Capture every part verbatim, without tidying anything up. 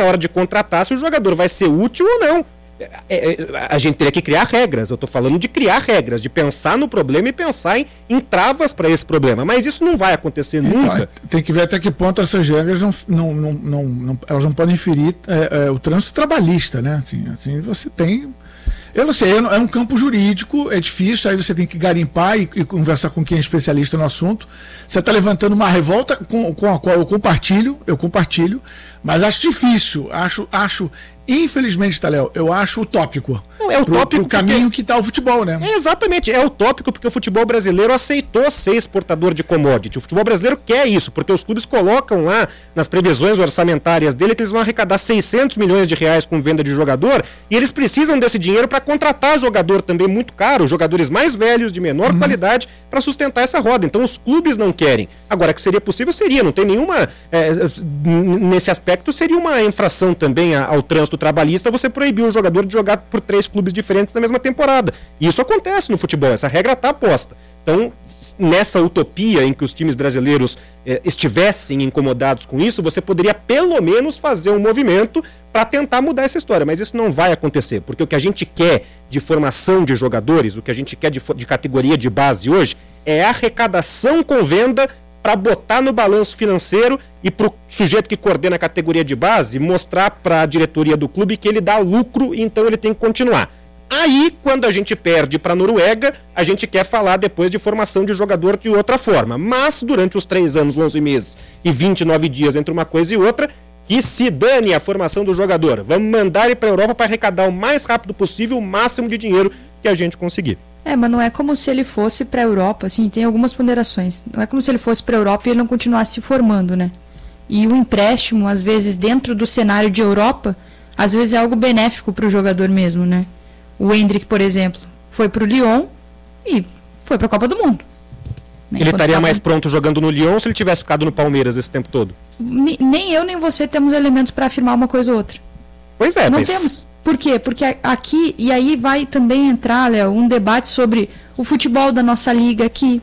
hora de contratar se o jogador vai ser útil ou não. É, é, a gente teria que criar regras. Eu estou falando de criar regras, de pensar no problema e pensar em, em travas para esse problema. Mas isso não vai acontecer então, nunca. Tem que ver até que ponto essas regras não, não, não, não, não, elas não podem ferir é, é, o trânsito trabalhista, né? Assim, assim você tem... Eu não sei, é um campo jurídico, é difícil, aí você tem que garimpar e, e conversar com quem é especialista no assunto. Você está levantando uma revolta com, com a qual eu compartilho, eu compartilho, mas acho difícil, acho, acho infelizmente, Thalel, eu acho utópico. Não, é utópico o caminho que está o futebol, né? É, exatamente, é utópico porque o futebol brasileiro aceitou ser exportador de commodity. O futebol brasileiro quer isso, porque os clubes colocam lá nas previsões orçamentárias dele que eles vão arrecadar seiscentos milhões de reais com venda de jogador e eles precisam desse dinheiro para contratar jogador também muito caro, jogadores mais velhos, de menor uhum. qualidade, para sustentar essa roda. Então os clubes não querem. Agora, que seria possível, seria. Não tem nenhuma... É, nesse aspecto, seria uma infração também ao trânsito trabalhista você proibir um jogador de jogar por três clubes diferentes na mesma temporada. E isso acontece no futebol, essa regra está posta. Então, nessa utopia em que os times brasileiros eh, estivessem incomodados com isso, você poderia pelo menos fazer um movimento para tentar mudar essa história, mas isso não vai acontecer, porque o que a gente quer de formação de jogadores, o que a gente quer de, de categoria de base hoje, é arrecadação com venda para botar no balanço financeiro e para o sujeito que coordena a categoria de base mostrar para a diretoria do clube que ele dá lucro e então ele tem que continuar. Aí, quando a gente perde para a Noruega, a gente quer falar depois de formação de jogador de outra forma. Mas, durante os três anos, onze meses e vinte e nove dias entre uma coisa e outra, que se dane a formação do jogador. Vamos mandar ele para a Europa para arrecadar o mais rápido possível o máximo de dinheiro que a gente conseguir. É, mas não é como se ele fosse para a Europa, assim, tem algumas ponderações. Não é como se ele fosse para a Europa e ele não continuasse se formando, né? E o empréstimo, às vezes, dentro do cenário de Europa, às vezes é algo benéfico para o jogador mesmo, né? O Endrick, por exemplo, foi para o Lyon e foi para a Copa do Mundo. Né? Ele estaria tava... mais pronto jogando no Lyon se ele tivesse ficado no Palmeiras esse tempo todo? N- nem eu, nem você temos elementos para afirmar uma coisa ou outra. Pois é, não mas... temos. Por quê? Porque aqui, e aí vai também entrar, Léo, um debate sobre o futebol da nossa liga aqui,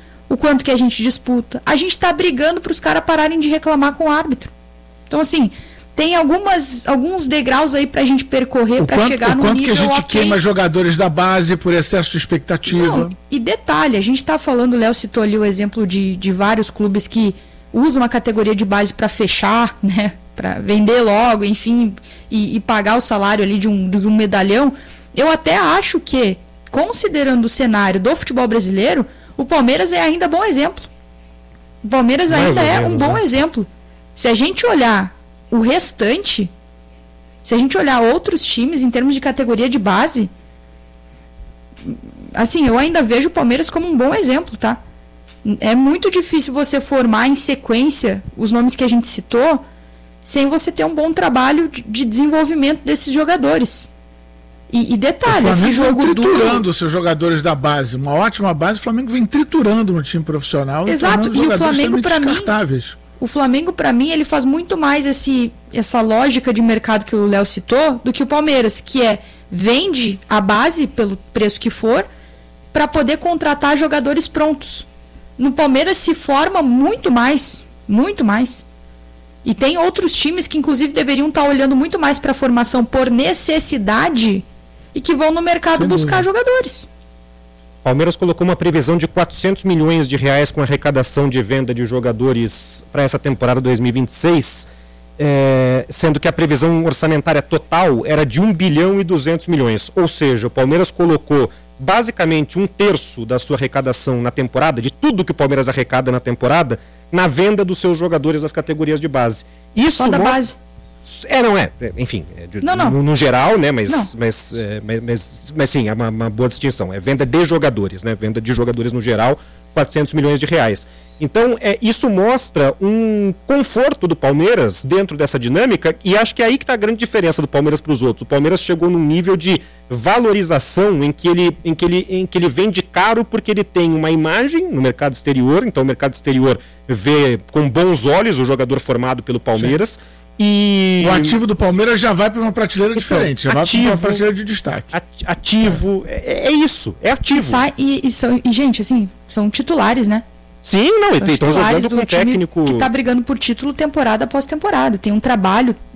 o quanto que a gente disputa. A gente está brigando para os caras pararem de reclamar com o árbitro. Então, assim, tem algumas, alguns degraus aí para a gente percorrer para chegar no nível... O quanto que a gente okay. queima jogadores da base por excesso de expectativa. Não, e detalhe, a gente está falando, o Léo citou ali o exemplo de, de vários clubes que usam a categoria de base para fechar, né? Para vender logo, enfim, e, e pagar o salário ali de um, de um medalhão. Eu até acho que, considerando o cenário do futebol brasileiro, o Palmeiras é ainda bom exemplo. O Palmeiras Mais ainda é um bom né? exemplo. Se a gente olhar o restante, se a gente olhar outros times em termos de categoria de base, assim, eu ainda vejo o Palmeiras como um bom exemplo, tá? É muito difícil você formar em sequência os nomes que a gente citou sem você ter um bom trabalho de, de desenvolvimento desses jogadores. E, e detalhe, esse jogo vem triturando duro... os seus jogadores da base. Uma ótima base, o Flamengo vem triturando no time profissional. Exato, e, e o Flamengo, para mim, o Flamengo, para mim, ele faz muito mais esse, essa lógica de mercado que o Léo citou do que o Palmeiras, que é vende a base pelo preço que for para poder contratar jogadores prontos. No Palmeiras se forma muito mais, muito mais. E tem outros times que, inclusive, deveriam estar olhando muito mais para a formação por necessidade e que vão no mercado Sem buscar dúvida. jogadores. Palmeiras colocou uma previsão de quatrocentos milhões de reais com arrecadação de venda de jogadores para essa temporada dois mil e vinte e seis, é, sendo que a previsão orçamentária total era de um bilhão e duzentos milhões. Ou seja, o Palmeiras colocou basicamente um terço da sua arrecadação na temporada, de tudo que o Palmeiras arrecada na temporada, na venda dos seus jogadores das categorias de base. Isso Só da mostra... base. É, não é, enfim, é de, não, não. No, no geral, né, mas, mas, é, mas, mas, mas sim, é uma, uma boa distinção, é venda de jogadores, né, venda de jogadores no geral, quatrocentos milhões de reais. Então, é, isso mostra um conforto do Palmeiras dentro dessa dinâmica, e acho que é aí que está a grande diferença do Palmeiras para os outros. O Palmeiras chegou num nível de valorização em que, ele, em, que ele, em que ele vende caro porque ele tem uma imagem no mercado exterior, então o mercado exterior vê com bons olhos o jogador formado pelo Palmeiras. Sim. E... O ativo do Palmeiras já vai para uma prateleira então, diferente, já ativo, vai para uma prateleira de destaque. Ativo, é, é isso, é ativo. E, sai, e, e, são, e, gente, assim, são titulares, né? Sim, não, e estão jogando com um técnico... que está brigando por título temporada após temporada. Tem um trabalho